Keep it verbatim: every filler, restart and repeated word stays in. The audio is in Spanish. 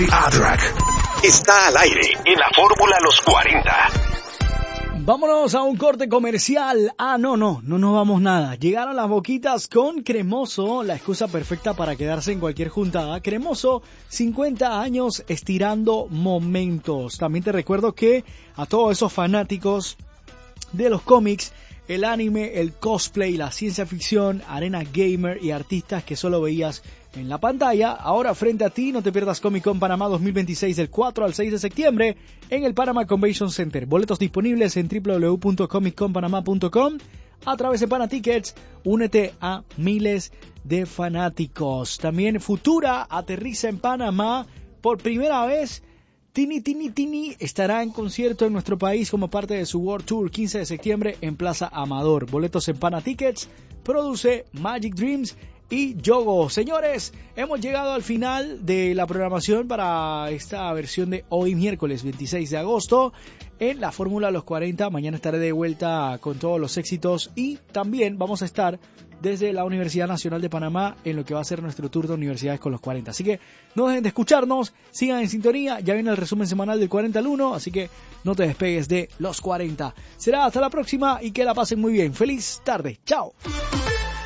A-Track está al aire en la Fórmula Los cuarenta. Vámonos a un corte comercial. Ah, no, no, no nos vamos nada. Llegaron las boquitas con Cremoso, la excusa perfecta para quedarse en cualquier juntada. Cremoso, cincuenta años estirando momentos. También te recuerdo que a todos esos fanáticos de los cómics, el anime, el cosplay, la ciencia ficción, arena gamer y artistas que solo veías en la pantalla, ahora frente a ti. No te pierdas Comic Con Panamá dos mil veintiséis del cuatro al seis de septiembre en el Panama Convention Center. Boletos disponibles en doble u doble u doble u punto comic con panamá punto com. A través de Panatickets, únete a miles de fanáticos. También Futura aterriza en Panamá por primera vez. Tini Tini Tini estará en concierto en nuestro país como parte de su World Tour quince de septiembre en Plaza Amador. Boletos en Panatickets. Produce Magic Dreams y Yogo. Señores, hemos llegado al final de la programación para esta versión de hoy miércoles veintiséis de agosto en la Fórmula Los cuarenta. Mañana estaré de vuelta con todos los éxitos y también vamos a estar desde la Universidad Nacional de Panamá en lo que va a ser nuestro tour de universidades con los cuarenta. Así que no dejen de escucharnos, sigan en sintonía, ya viene el resumen semanal del cuarenta al uno, así que no te despegues de los cuarenta. Será hasta la próxima y que la pasen muy bien. Feliz tarde, chao.